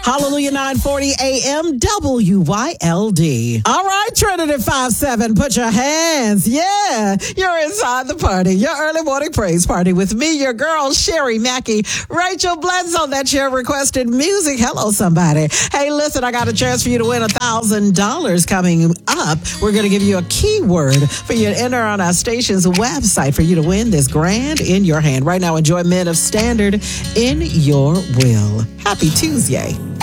Hallelujah, 9:40 a.m. WYLD. All right, Trinity 5-7, put your hands. Yeah, you're inside the party. Your early morning praise party with me, your girl, Sherry Mackey, Rachel Bledsoe. That's your requested music. Hello, somebody. Hey, listen, I got a chance for you to win $1,000 coming up. We're going to give you a keyword for you to enter on our station's website for you to win this grand in your hand. Right now, enjoy Men of Standard in your will. Happy Tuesday.